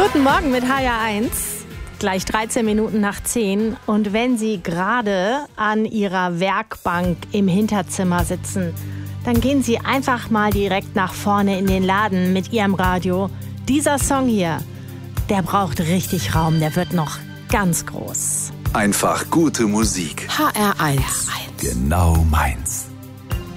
Guten Morgen mit HR1. Gleich 13 Minuten nach 10. Und wenn Sie gerade an Ihrer Werkbank im Hinterzimmer sitzen, dann gehen Sie einfach mal direkt nach vorne in den Laden mit Ihrem Radio. Dieser Song hier, der braucht richtig Raum, der wird noch ganz groß. Einfach gute Musik. HR1. Genau meins.